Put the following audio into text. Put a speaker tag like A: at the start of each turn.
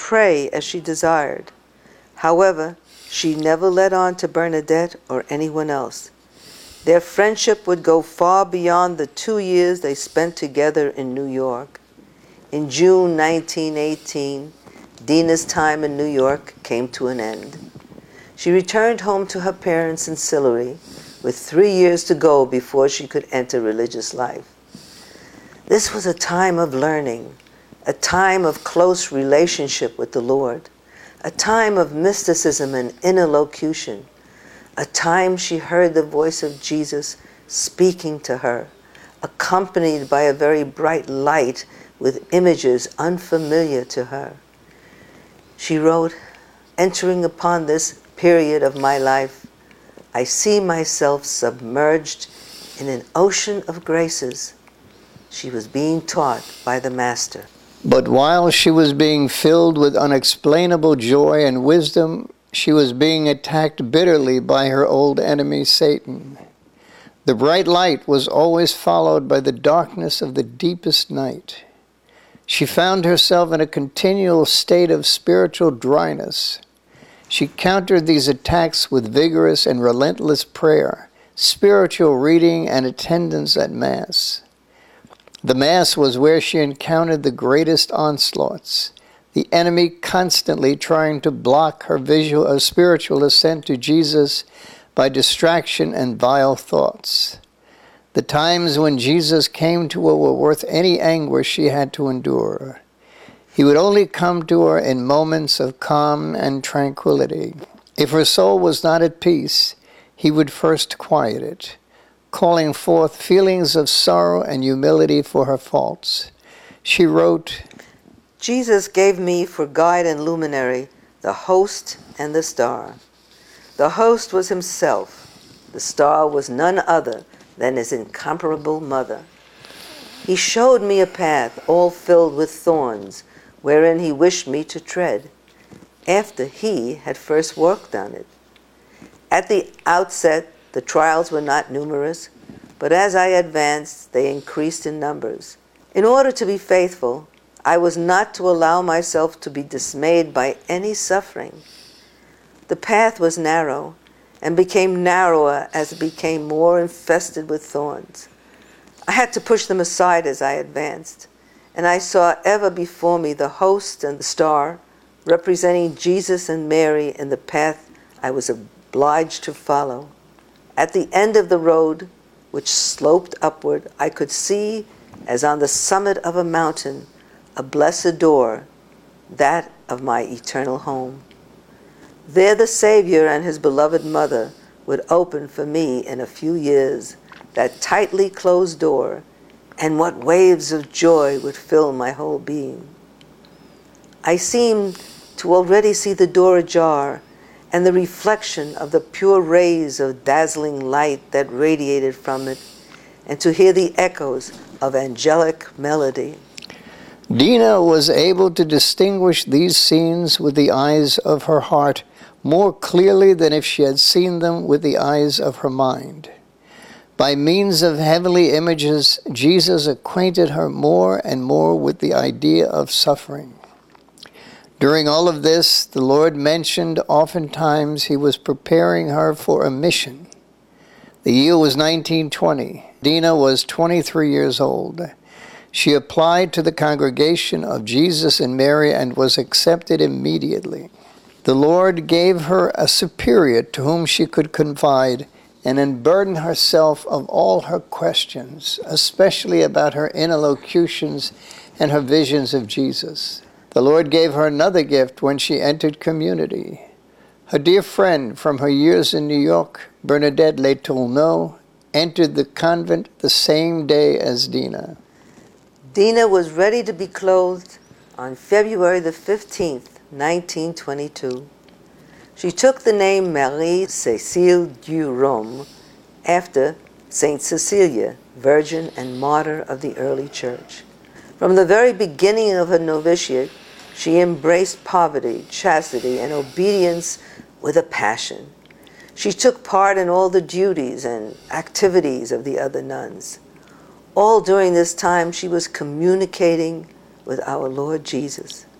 A: pray as she desired. However, she never let on to Bernadette or anyone else. Their friendship would go far beyond the 2 years they spent together in New York. In June 1918, Dina's time in New York came to an end. She returned home to her parents in Sillery, with 3 years to go before she could enter religious life. This was a time of learning, a time of close relationship with the Lord, a time of mysticism and inner locution, a time she heard the voice of Jesus speaking to her, accompanied by a very bright light with images unfamiliar to her. She wrote, "Entering upon this period of my life, I see myself submerged in an ocean of graces." She was being taught by the Master.
B: But while she was being filled with unexplainable joy and wisdom, she was being attacked bitterly by her old enemy, Satan. The bright light was always followed by the darkness of the deepest night. She found herself in a continual state of spiritual dryness. She countered these attacks with vigorous and relentless prayer, spiritual reading, and attendance at Mass. The Mass was where she encountered the greatest onslaughts, the enemy constantly trying to block her visual or spiritual ascent to Jesus by distraction and vile thoughts. The times when Jesus came to her were worth any anguish she had to endure. He would only come to her in moments of calm and tranquility. If her soul was not at peace, he would first quiet it, calling forth feelings of sorrow and humility for her faults. She wrote,
A: "Jesus gave me for guide and luminary the host and the star. The host was himself. The star was none other than his incomparable mother. He showed me a path all filled with thorns, wherein he wished me to tread, after he had first worked on it. At the outset, the trials were not numerous, but as I advanced, they increased in numbers. In order to be faithful, I was not to allow myself to be dismayed by any suffering. The path was narrow, and became narrower as it became more infested with thorns. I had to push them aside as I advanced, and I saw ever before me the host and the star, representing Jesus and Mary in the path I was obliged to follow. At the end of the road, which sloped upward, I could see, as on the summit of a mountain, a blessed door, that of my eternal home. There the Savior and his beloved mother would open for me in a few years that tightly closed door, and what waves of joy would fill my whole being. I seemed to already see the door ajar, and the reflection of the pure rays of dazzling light that radiated from it, and to hear the echoes of angelic melody."
B: Dina was able to distinguish these scenes with the eyes of her heart more clearly than if she had seen them with the eyes of her mind. By means of heavenly images, Jesus acquainted her more and more with the idea of suffering. During all of this, the Lord mentioned oftentimes he was preparing her for a mission. The year was 1920. Dina was 23 years old. She applied to the congregation of Jesus and Mary and was accepted immediately. The Lord gave her a superior to whom she could confide and unburden herself of all her questions, especially about her inner locutions and her visions of Jesus. The Lord gave her another gift when she entered community. Her dear friend from her years in New York, Bernadette Letourneau, entered the convent the same day as Dina.
A: Dina was ready to be clothed on February the 15th, 1922. She took the name Marie Cécile du Rhum after Saint Cecilia, Virgin and Martyr of the early Church. From the very beginning of her novitiate, she embraced poverty, chastity, and obedience with a passion. She took part in all the duties and activities of the other nuns. All during this time, she was communicating with our Lord Jesus.